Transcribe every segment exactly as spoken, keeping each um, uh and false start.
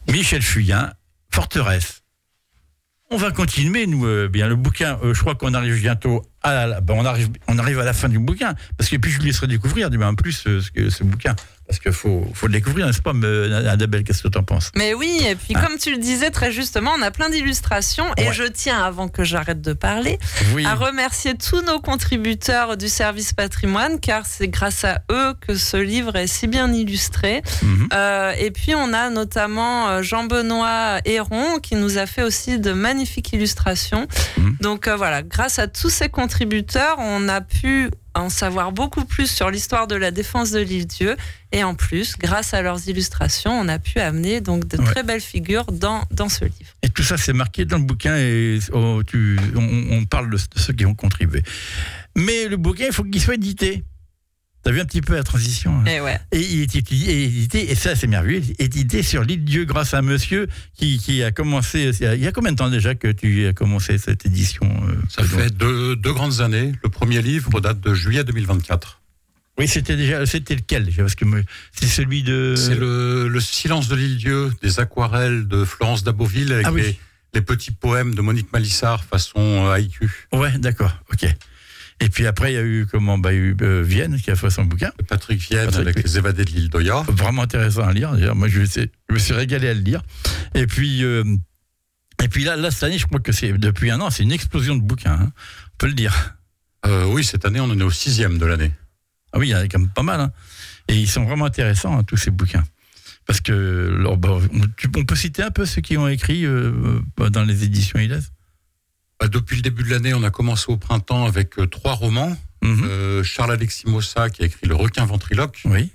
Michel Fugain, Forteresse. On va continuer, nous, euh, bien le bouquin. Euh, je crois qu'on arrive bientôt à la, ben, on arrive, on arrive à la fin du bouquin, parce que puis je lui laisserai découvrir, en plus, euh, ce, ce bouquin, parce qu'il faut, faut le découvrir, n'est-ce pas, Annabelle, qu'est-ce que tu en penses? Mais oui, et puis hein? Comme tu le disais très justement, on a plein d'illustrations, et ouais. Je tiens, avant que j'arrête de parler, oui. à remercier tous nos contributeurs du service patrimoine, car c'est grâce à eux que ce livre est si bien illustré. Mm-hmm. Euh, et puis on a notamment Jean-Benoît Héron, qui nous a fait aussi de magnifiques illustrations. Mm-hmm. Donc euh, voilà, grâce à tous ces contributeurs, on a pu en savoir beaucoup plus sur l'histoire de la défense de l'île-Dieu, et en plus, grâce à leurs illustrations, on a pu amener donc de ouais. très belles figures dans, dans ce livre. Et tout ça, c'est marqué dans le bouquin, et oh, tu, on, on parle de ceux qui ont contribué. Mais le bouquin, il faut qu'il soit édité. T'as vu un petit peu la transition hein. Et, ouais. et il est édité, et ça c'est merveilleux, édité sur l'île-Dieu grâce à un monsieur qui, qui a commencé, il y a combien de temps déjà que tu as commencé cette édition euh, Ça fait deux, deux grandes années. Le premier livre date de juillet deux mille vingt-quatre. Oui, c'était déjà, c'était lequel déjà? Parce que me, c'est celui de... C'est le, le Silence de l'île-Dieu, des aquarelles de Florence Daboville avec ah, oui. les, les petits poèmes de Monique Malissard façon haïku. Ouais, d'accord, ok. Et puis après, il y a eu, comment, bah, il y a eu euh, Vienne qui a fait son bouquin. Patrick Vienne Patrick, avec oui. Les évadés de l'île d'Oya. Vraiment intéressant à lire. D'ailleurs, moi, je, je me suis régalé à le lire. Et puis, euh, et puis là, là, cette année, je crois que c'est depuis un an, c'est une explosion de bouquins. Hein. On peut le dire. Euh, oui, cette année, on en est au sixième de l'année. Ah oui, il y en a quand même pas mal. Hein. Et ils sont vraiment intéressants, hein, tous ces bouquins. Parce que, alors, bah, on, on peut citer un peu ceux qui ont écrit euh, dans les éditions Illes. Depuis le début de l'année, on a commencé au printemps avec euh, trois romans. Mmh. Euh, Charles-Alexis Mossa qui a écrit Le requin ventriloque. Oui.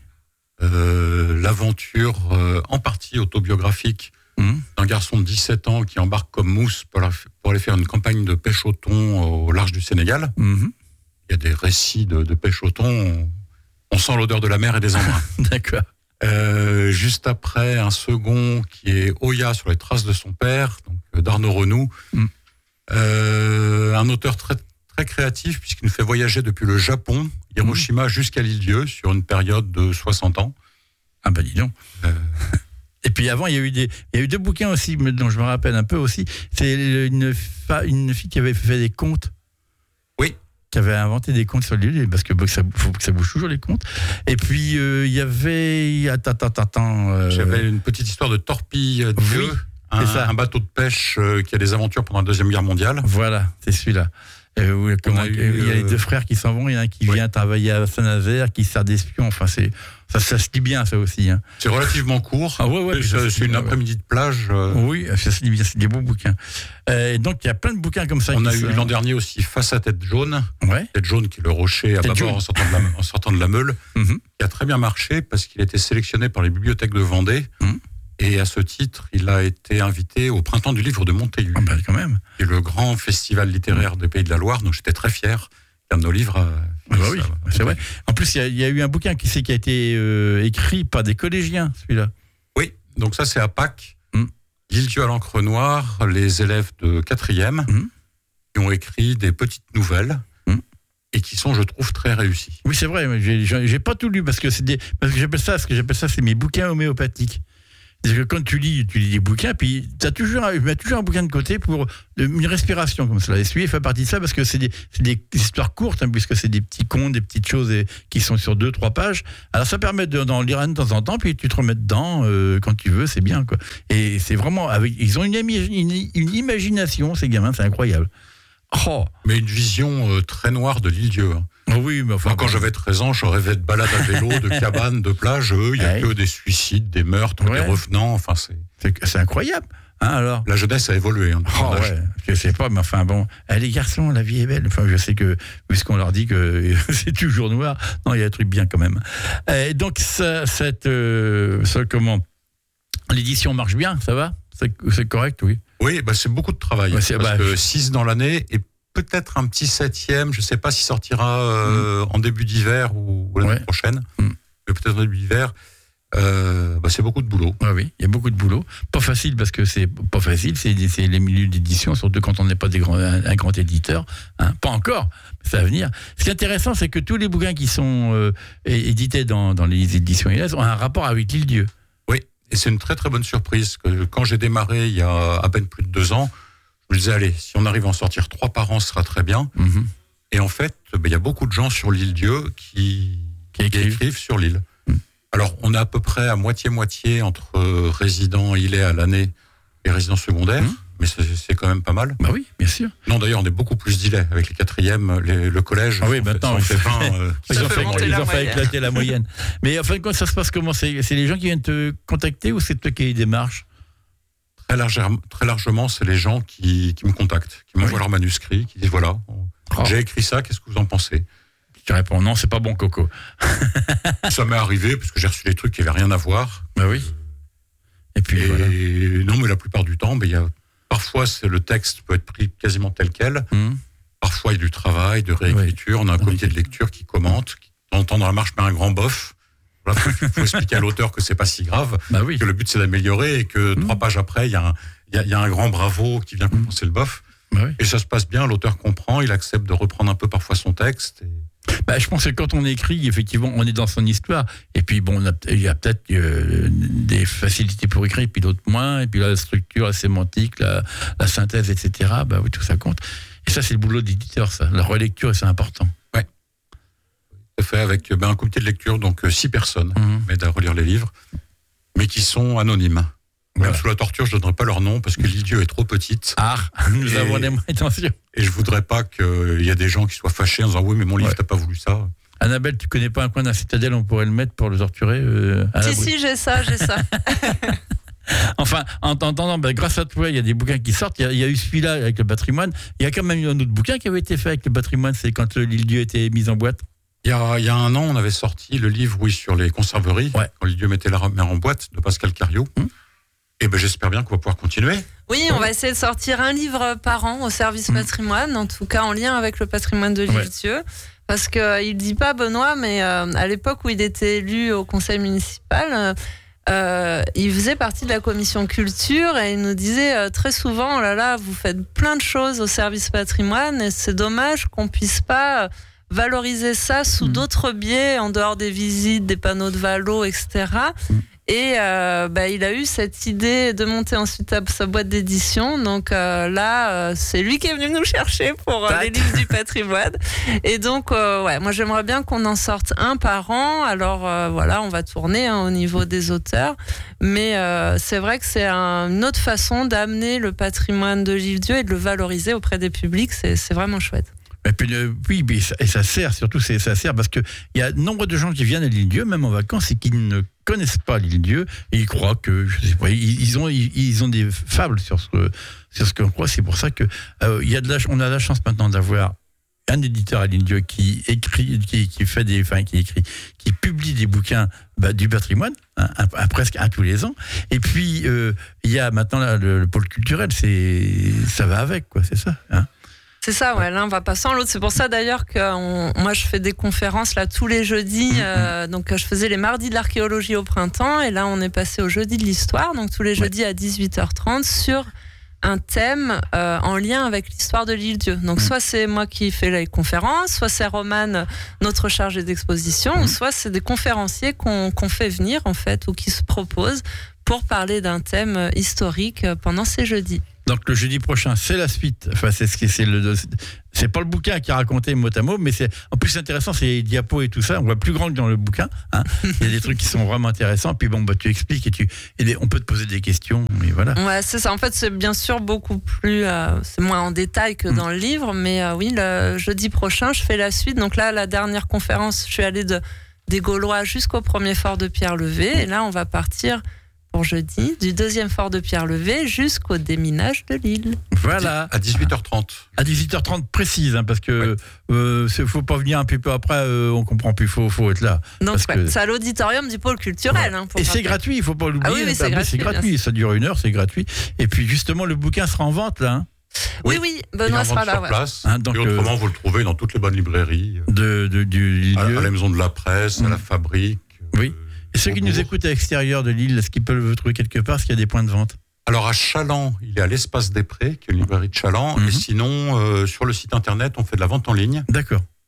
Euh, l'aventure euh, en partie autobiographique mmh. d'un garçon de dix-sept ans qui embarque comme mousse pour, la, pour aller faire une campagne de pêche au thon au large du Sénégal. Mmh. Il y a des récits de, de pêche au thon. On, on sent l'odeur de la mer et des embruns. D'accord. Euh, juste après, un second qui est Oya sur les traces de son père, donc d'Arnaud Renou. Mmh. Euh, un auteur très, très créatif puisqu'il nous fait voyager depuis le Japon, Hiroshima, mmh. jusqu'à l'île-Dieu sur une période de soixante ans. Ah ben dis donc. Euh... Et puis avant, il y a eu des, il y a eu deux bouquins aussi dont je me rappelle un peu aussi. C'est une, fa... une fille qui avait fait des contes. Oui. Qui avait inventé des contes sur l'île parce que ça faut que ça bouge toujours les contes. Et puis euh, il y avait, attends, attends, attends. Euh... J'avais une petite histoire de torpille de oui. Un, un bateau de pêche euh, qui a des aventures pendant la Deuxième Guerre mondiale. Voilà, c'est celui-là. Euh, où, comment, eu, il y a les deux frères qui s'en vont, il y en a un qui oui. vient travailler à Saint-Nazaire, qui sert d'espion. Enfin, c'est, ça, ça se lit bien, ça aussi. Hein. C'est relativement court. Ah, ouais, ouais, c'est, c'est une bien, après-midi ouais. de plage. Euh... Oui, ça se lit bien, c'est des beaux bouquins. Euh, donc, il y a plein de bouquins comme ça. On a eu se... l'an dernier aussi Face à Tête Jaune. Ouais. Tête Jaune, qui est le rocher à bâbord en sortant de la, en sortant de la Meule, mm-hmm. qui a très bien marché parce qu'il a été sélectionné par les bibliothèques de Vendée. Mm-hmm. Et à ce titre, il a été invité au Printemps du Livre de Montaigu. Ah ben quand même. Et le grand festival littéraire mmh. des Pays de la Loire. Donc j'étais très fier qu'un de nos livres. A... Ah bah oui, ça, c'est vrai. En plus, il y, y a eu un bouquin qui, qui a été euh, écrit par des collégiens, celui-là. Oui, donc ça c'est à Pâques. Mmh. L'île-Dieu à l'encre noire, les élèves de quatrième mmh. qui ont écrit des petites nouvelles. Mmh. Et qui sont, je trouve, très réussis. Oui, c'est vrai. J'ai, j'ai pas tout lu parce que c'est des, parce que j'appelle ça, ce que j'appelle ça, c'est mes bouquins homéopathiques. C'est que quand tu lis, tu lis des bouquins, puis tu as toujours, toujours un bouquin de côté pour une respiration comme cela. Et celui-là fait partie de ça parce que c'est des, c'est des histoires courtes, hein, puisque c'est des petits contes, des petites choses et, qui sont sur deux, trois pages. Alors ça permet de, d'en lire un de temps en temps, puis tu te remets dedans euh, quand tu veux, c'est bien, quoi. Et c'est vraiment, avec, ils ont une, une, une imagination, ces gamins, c'est incroyable. Oh. Mais une vision euh, très noire de l'île-Dieu. Hein. Oh oui, mais enfin, Moi, quand j'avais treize ans, je rêvais de balades à vélo, de cabanes, de plages. Eux, il n'y a ouais. que des suicides, des meurtres, ouais. des revenants. Enfin, c'est... C'est, c'est incroyable. Hein, alors la jeunesse a évolué. Hein, oh, ouais. Je sais pas, mais enfin bon. Eh, les garçons, la vie est belle. Enfin, je sais que, puisqu'on leur dit que c'est toujours noir, non, il y a un truc bien quand même. Et donc, ça, cette, euh, ça, comment, l'édition marche bien, ça va? C'est, c'est correct, oui. Oui, bah, c'est beaucoup de travail. Ouais, c'est, parce bah, que six dans l'année et peut-être un petit septième. Je ne sais pas s'il sortira euh, mmh. en début d'hiver ou, ou l'année ouais. prochaine. Mmh. Mais peut-être en début d'hiver. Euh, bah, c'est beaucoup de boulot. Ah oui, il y a beaucoup de boulot. Pas facile parce que c'est pas facile. C'est, c'est les milieux d'édition, surtout quand on n'est pas des grands, un, un grand éditeur. Hein. Pas encore, ça va venir. Ce qui est intéressant, c'est que tous les bouquins qui sont euh, édités dans, dans les éditions Illes ont un rapport avec l'île-Dieu. Oui, Et c'est une très très bonne surprise. Que quand j'ai démarré il y a à peine plus de deux ans, je me disais, allez, si on arrive à en sortir trois par an, ce sera très bien. Mm-hmm. Et en fait, ben, il y a beaucoup de gens sur l'île Dieu qui, qui, qui écrivent sur l'île. Mm. Alors, on est à peu près à moitié-moitié entre euh, résidents îlets à l'année et résidents secondaires. Mm. Mais c'est, c'est quand même pas mal. Bah oui, bien sûr. Non, d'ailleurs, on est beaucoup plus d'îlets. Avec les quatrièmes, les, le collège, ah oui, maintenant, on fait vingt. Euh, ils ont fait, ils ont fait éclater la moyenne. Mais enfin, quand ça se passe comment, c'est, c'est les gens qui viennent te contacter ou c'est toi qui les démarches? Très, large, très largement, c'est les gens qui, qui me contactent, qui m'envoient oui. leur manuscrit, qui disent voilà, oh. j'ai écrit ça, qu'est-ce que vous en pensez? Tu réponds non, c'est pas bon, Coco. Ça m'est arrivé, parce que j'ai reçu des trucs qui n'avaient rien à voir. Bah oui. Et puis, et voilà. Non, mais la plupart du temps, ben, y a, parfois, c'est, le texte peut être pris quasiment tel quel. Mmh. Parfois, il y a du travail, de réécriture. Oui. On a un comité de lecture qui commente, qui entend dans la marche, mais un grand bof. Il faut, faut expliquer à l'auteur que c'est pas si grave, bah oui. que le but c'est d'améliorer et que mmh. trois pages après, il y, y, y a un grand bravo qui vient compenser mmh. le bof. Bah oui. Et ça se passe bien, l'auteur comprend, il accepte de reprendre un peu parfois son texte. Et... Bah, je pense que quand on écrit, effectivement, on est dans son histoire. Et puis, bon, il y a peut-être euh, des facilités pour écrire, puis d'autres moins. Et puis la structure, la sémantique, la, la synthèse, et cetera. Bah oui, tout ça compte. Et ça, c'est le boulot d'éditeur, ça. La relecture, c'est important. Ouais. C'est fait avec ben, un comité de lecture, donc euh, six personnes mmh. m'aident à relire les livres, mais qui sont anonymes. Voilà. Même sous la torture, je ne donnerai pas leur nom parce que l'île Dieu est trop petite. Ah, nous et, avons des moyens, attention. Et je voudrais pas qu'il y ait des gens qui soient fâchés en disant oui, mais mon livre, ouais. t'as pas voulu ça. Annabelle, tu connais pas un coin d'un citadelle, on pourrait le mettre pour le torturer euh, Si, si, j'ai ça, j'ai ça. Enfin, en t'entendant, ben, grâce à toi, il y a des bouquins qui sortent. Il y, y a eu celui-là avec le patrimoine. Il y a quand même eu un autre bouquin qui avait été fait avec le patrimoine, c'est quand euh, l'île Dieu était mise en boîte. Il y, a, il y a un an, on avait sorti le livre oui, sur les conserveries, ouais. quand l'île Dieu mettait la mer en boîte, de Pascal Cariou. Hum. Et ben, j'espère bien qu'on va pouvoir continuer. Oui, on va essayer de sortir un livre par an au service mmh. patrimoine, en tout cas en lien avec le patrimoine de l'île ouais. Dieu. Parce qu'il ne dit pas, Benoît, mais euh, à l'époque où il était élu au conseil municipal, euh, il faisait partie de la commission culture et il nous disait euh, très souvent, oh là là, vous faites plein de choses au service patrimoine et c'est dommage qu'on ne puisse pas valoriser ça sous mmh. d'autres biais, en dehors des visites, des panneaux de valo, et cetera. Mmh. Et euh, bah, il a eu cette idée de monter ensuite à sa boîte d'édition. Donc euh, là, euh, c'est lui qui est venu nous chercher pour euh, les livres du patrimoine. Et donc, euh, ouais, moi j'aimerais bien qu'on en sorte un par an. Alors euh, voilà, on va tourner hein, au niveau des auteurs. Mais euh, c'est vrai que c'est un, une autre façon d'amener le patrimoine de l'île Dieu et de le valoriser auprès des publics. C'est, c'est vraiment chouette. Et puis, euh, oui, mais ça, et ça sert, surtout, c'est, ça sert parce qu'il y a nombre de gens qui viennent à l'île Dieu, même en vacances, et qui ne connaissent pas l'île Dieu, et ils croient que, je sais pas, ils, ils, ont, ils, ils ont des fables sur ce, sur ce qu'on croit. C'est pour ça que euh, il y a de la, on a la chance maintenant d'avoir un éditeur à l'île Dieu qui écrit, qui, qui fait des, enfin, qui écrit, qui publie des bouquins bah, du patrimoine, hein, un, un, presque un tous les ans. Et puis, euh, il y a maintenant là, le, le pôle culturel, c'est, ça va avec, quoi, c'est ça, hein. C'est ça, ouais, l'un va pas sans l'autre. C'est pour ça d'ailleurs que on, moi je fais des conférences là tous les jeudis. Mmh. Euh, donc je faisais les mardis de l'archéologie au printemps et là on est passé au jeudi de l'histoire. Donc tous les jeudis ouais. à dix-huit heures trente sur un thème euh, en lien avec l'histoire de l'île Dieu. Donc mmh. soit c'est moi qui fais les conférences, soit c'est Romane, notre chargée d'exposition, mmh. ou soit c'est des conférenciers qu'on, qu'on fait venir en fait ou qui se proposent pour parler d'un thème historique pendant ces jeudis. Donc le jeudi prochain, c'est la suite. Enfin, c'est ce qui c'est le c'est pas le bouquin qui a raconté mot à mot, mais c'est en plus intéressant, c'est les diapos et tout ça. On voit plus grand que dans le bouquin. Hein. Il y a des trucs qui sont vraiment intéressants. Puis bon, bah tu expliques et tu et des, on peut te poser des questions. Et voilà. Ouais, c'est ça. En fait, c'est bien sûr beaucoup plus, euh, c'est moins en détail que mmh. dans le livre, mais euh, oui, le jeudi prochain, je fais la suite. Donc là, la dernière conférence, je suis allée de des Gaulois jusqu'au premier fort de Pierre-Levé, et là, on va partir. Pour jeudi, du deuxième fort de Pierre-Levé jusqu'au déminage de l'île. Voilà. À dix-huit heures trente. À dix-huit heures trente précise, hein, parce que il ouais. euh, ne faut pas venir un peu après, euh, on comprend plus, il faut, faut être là. Donc ouais, que... c'est à l'auditorium du pôle culturel. Ouais. Hein, pour et c'est gratuit, il ne faut pas l'oublier. Ah oui, mais c'est, gratuit, c'est gratuit, ça dure une heure, c'est gratuit. Et puis justement, le bouquin sera en vente là. Hein. Oui, oui, Benoît sera là. Sur ouais. place. Hein, donc, et autrement, euh, vous le trouvez dans toutes les bonnes librairies. De, de, du à, à la Maison de la Presse, mmh. à la Fabrique. Oui. Et ceux qui nous écoutent à l'extérieur de l'île, est-ce qu'ils peuvent le trouver quelque part? Est-ce qu'il y a des points de vente? Alors à Chaland, il est à l'Espace des Prés, qui est une librairie de Chaland. Mm-hmm. Et sinon, euh, sur le site internet, on fait de la vente en ligne. D'accord.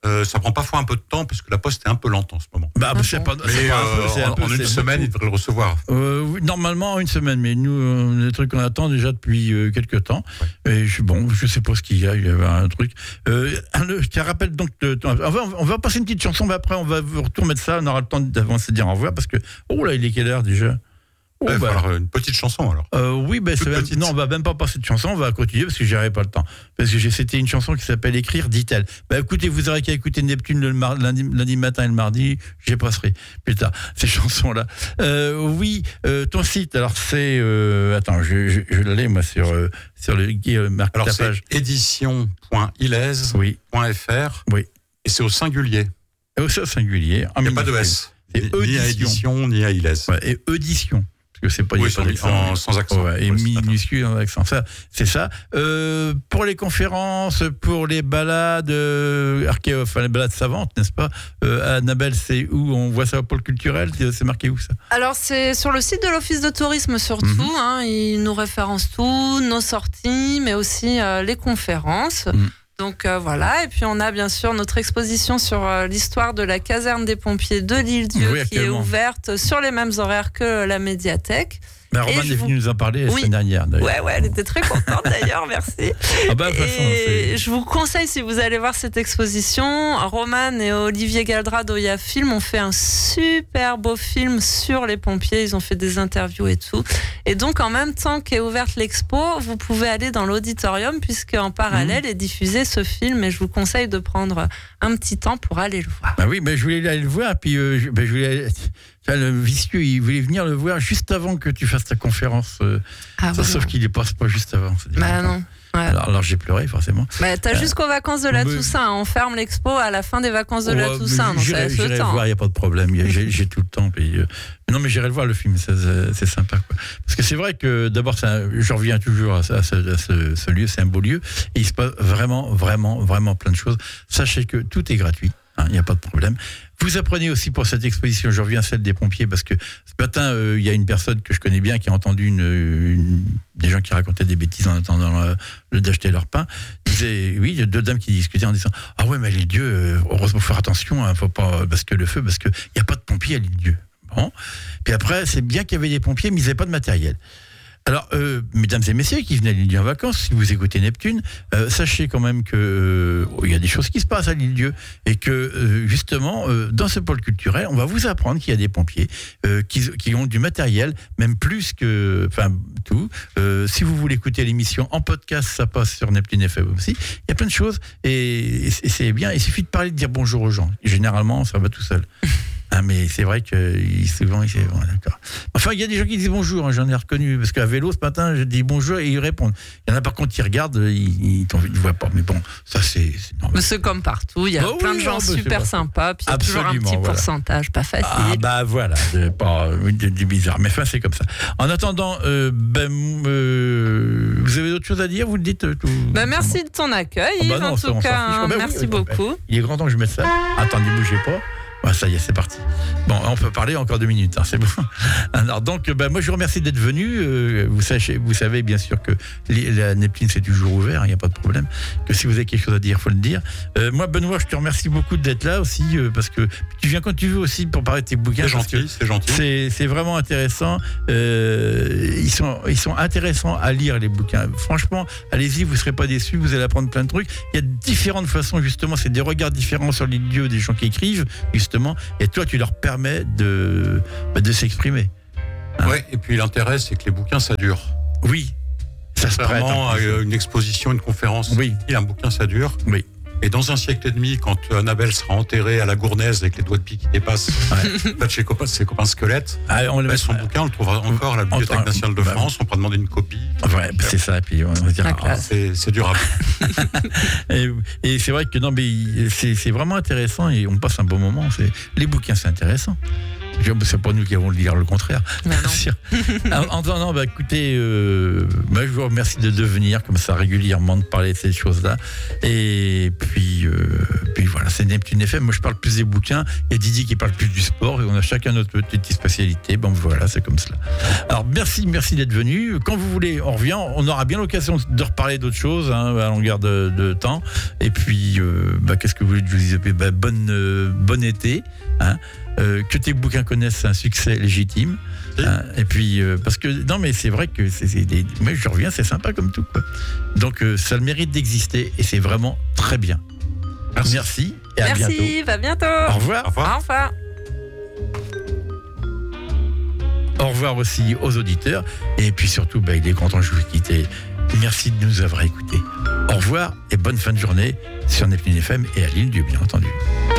Euh, ça prend parfois un peu de temps parce que la poste est un peu lente en ce moment. Bah, ah, c'est pas, mais c'est pas euh, peu, c'est en, un peu, en une semaine, beaucoup. Il devrait le recevoir. Euh, oui, normalement, en une semaine, mais nous, euh, des trucs qu'on attend déjà depuis euh, quelques temps. Ouais. Et je, bon, je sais pas ce qu'il y a, il y avait un truc. Euh, je te rappelle donc, de, on, va, on va passer une petite chanson, mais après, on va retourner de ça, on aura le temps d'avancer, de dire au revoir, parce que, oh là, il est quelle heure déjà? Oh, ouais, bah, alors, une petite chanson alors. Euh, oui, ben bah, même, non, on va même pas passer de chanson, on va continuer parce que j'aurai pas le temps. Parce que c'était une chanson qui s'appelle Écrire, dit-elle. Bah écoutez, vous aurez qu'à écouter Neptune le mar- lundi, lundi matin et le mardi, j'y passerai plus tard ces chansons-là. Euh, oui, euh, ton site, alors c'est, euh, attends, je, je, je l'ai moi sur euh, sur le euh, marque alors ta c'est page. édition point ilaise point f r. Oui. Et c'est au singulier. Et au singulier. Il n'y a pas de S. C'est ni, ni à édition ni à ilaise. Ouais, et édition. Que c'est pas, oui, sans, pas en, sans accent. Ouais, et minuscule en accent. Ça, c'est ça. Euh, pour les conférences, pour les balades euh, archéo, enfin les balades savantes, n'est-ce pas euh, Annabelle, c'est où on voit ça au pôle culturel? C'est marqué où ça? Alors c'est sur le site de l'Office de tourisme surtout. Mm-hmm. Hein, il nous référence tout, nos sorties, mais aussi euh, les conférences. Mm. Donc euh, voilà, et puis on a bien sûr notre exposition sur euh, l'histoire de la caserne des pompiers de l'Île-Dieu, oui, qui est ouverte sur les mêmes horaires que la médiathèque. Ben, Romane est venue vous... nous en parler la oui. semaine dernière. D'ailleurs. Ouais, ouais, elle était très contente d'ailleurs, merci. Ah bah, de toute façon, et je vous conseille, si vous allez voir cette exposition, Romane et Olivier Galdra d'Oya Film ont fait un super beau film sur les pompiers. Ils ont fait des interviews et tout. Et donc, en même temps qu'est ouverte l'expo, vous pouvez aller dans l'auditorium, puisqu'en parallèle mmh. est diffusé ce film. Et je vous conseille de prendre un petit temps pour aller le voir. Bah oui, mais je voulais aller le voir, puis euh, je, bah, je voulais. Enfin, le vicieux, il voulait venir le voir juste avant que tu fasses ta conférence. Euh, ah, ça, sauf qu'il ne passe pas juste avant. Bah non. Ouais. Alors, alors j'ai pleuré, forcément. Bah, t'as euh, jusqu'aux vacances de la mais... Toussaint. On ferme l'expo à la fin des vacances de ouais, la Toussaint. Donc j'irai, j'irai le voir, il n'y a pas de problème. J'ai, j'ai tout le temps. Puis, euh... Non, mais j'irai le voir, le film. C'est, c'est sympa. Quoi. Parce que c'est vrai que, d'abord, c'est un... je reviens toujours à, ce, à, ce, à ce, ce lieu. C'est un beau lieu. Et il se passe vraiment, vraiment, vraiment plein de choses. Sachez que tout est gratuit. Il hein, n'y a pas de problème. Vous apprenez aussi pour cette exposition, je reviens à celle des pompiers, parce que ce matin, il euh, y a une personne que je connais bien qui a entendu une, une, des gens qui racontaient des bêtises en attendant le, le, d'acheter leur pain. Ils disaient, oui, il y a deux dames qui discutaient en disant « Ah ouais, mais à l'Île-Dieu, euh, heureusement, il faut faire attention, hein, faut pas basculer le feu, parce qu'il n'y a pas de pompiers à l'Île-Dieu. » Bon. Puis après, c'est bien qu'il y avait des pompiers, mais ils n'avaient pas de matériel. Alors, euh, mesdames et messieurs qui venaient à l'Île-Dieu en vacances, si vous écoutez Neptune, euh, sachez quand même que euh, oh, y a des choses qui se passent à l'Île-Dieu et que euh, justement, euh, dans ce pôle culturel, on va vous apprendre qu'il y a des pompiers euh, qui, qui ont du matériel, même plus que, enfin tout. Euh, si vous voulez écouter l'émission en podcast, ça passe sur Neptune F M aussi. Il y a plein de choses et, et c'est bien. Il suffit de parler, de dire bonjour aux gens. Généralement, ça va tout seul. Ah, mais c'est vrai que souvent, il bon, d'accord. Enfin, il y a des gens qui disent bonjour, hein, j'en ai reconnu, parce qu'à vélo, ce matin, je dis bonjour et ils répondent. Il y en a par contre qui regardent, ils ne voient pas. Mais bon, ça, c'est, c'est normal. Mais c'est comme partout, il y a bah, plein oui, de gens non, super sympas, puis il y a toujours un petit voilà. pourcentage, pas facile. Ah, bah voilà, c'est pas du bizarre, mais enfin, c'est comme ça. En attendant, euh, ben, euh, vous avez d'autres choses à dire, vous le dites tout. Bah, merci de ton accueil, ah, bah non, en tout cas, bah, merci oui, beaucoup. Il est grand temps que je mette ça. Attendez, bougez pas. Ouais, ça y est, c'est parti. Bon, on peut parler encore deux minutes, hein, c'est bon. Alors donc, ben, moi je vous remercie d'être venu. Euh, vous, sachez, vous savez bien sûr que les, la Neptune c'est toujours ouvert, il hein, n'y a pas de problème. Que si vous avez quelque chose à dire, il faut le dire. Euh, moi, Benoît, je te remercie beaucoup d'être là aussi, euh, parce que tu viens quand tu veux aussi pour parler de tes bouquins. C'est gentil, c'est gentil. C'est, c'est vraiment intéressant. Euh, ils sont, ils sont intéressants à lire les bouquins. Franchement, allez-y, vous ne serez pas déçus, vous allez apprendre plein de trucs. Il y a différentes façons justement, c'est des regards différents sur les lieux des gens qui écrivent. Justement, et toi tu leur permets de, de s'exprimer. Hein. Oui, et puis l'intérêt c'est que les bouquins ça dure. Oui, ça se prête. Vraiment une exposition, une conférence. Oui. Et un bouquin ça dure. Oui. Et dans un siècle et demi, quand Annabelle sera enterrée à la Gournaise avec les doigts de pied qui dépassent, ouais. Pas de chez copains, ses copains squelettes, ah, on bah, son bouquin on le trouvera encore à la Bibliothèque Entend, nationale de bah, France. On pourra demander une copie. Ouais, donc, c'est ça. Et puis on va dire, ah, c'est, c'est durable. et, et c'est vrai que non, mais c'est, c'est vraiment intéressant et on passe un bon moment. C'est, les bouquins, c'est intéressant. C'est pas nous qui avons le dire le contraire. Bah non. en attendant, bah, écoutez, euh, bah, je vous remercie de devenir comme ça régulièrement, de parler de ces choses-là. Et puis, euh, puis voilà, c'est Neptune F M. Moi, je parle plus des bouquins. Il y a Didier qui parle plus du sport. Et on a chacun notre petite spécialité. Bon, voilà, c'est comme cela. Alors, merci, merci d'être venu. Quand vous voulez, on revient. On aura bien l'occasion de reparler d'autres choses hein, à longueur de, de temps. Et puis, euh, bah, qu'est-ce que vous voulez que je vous dise bah, bonne, euh, bon été. Hein. Euh, que tes bouquins connaissent un succès légitime. Oui. Hein, et puis, euh, parce que, non, mais c'est vrai que c'est, c'est des, mais je reviens, c'est sympa comme tout. Quoi. Donc, euh, ça a le mérite d'exister et c'est vraiment très bien. Merci. Merci et à Merci, bientôt. Merci, à bientôt. Au revoir. Au revoir. Au revoir. Au revoir aussi aux auditeurs. Et puis surtout, bah, il est content que je vous quitte. Merci de nous avoir écoutés. Au revoir et bonne fin de journée sur Neptune F M et à l'île Dieu, bien entendu.